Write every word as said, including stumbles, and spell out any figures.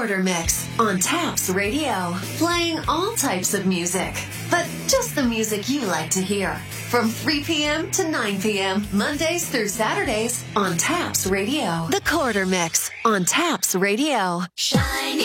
Quarter Mix on Taps Radio. Playing all types of music, but just the music you like to hear. From three p.m. to nine p.m. Mondays through Saturdays on Taps Radio. The Quarter Mix on Taps Radio. Shiny.